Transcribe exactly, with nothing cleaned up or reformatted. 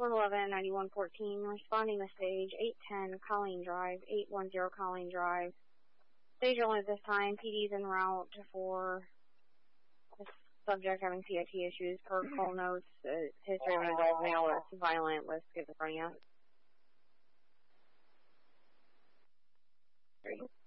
one eleven, ninety-one fourteen, responding to stage eight ten, Colleen Drive, eight one zero Colleen Drive. Stage one at this time, P D's en route for the subject having C I T issues per call notes, uh, history of involved male is violent with schizophrenia. Three.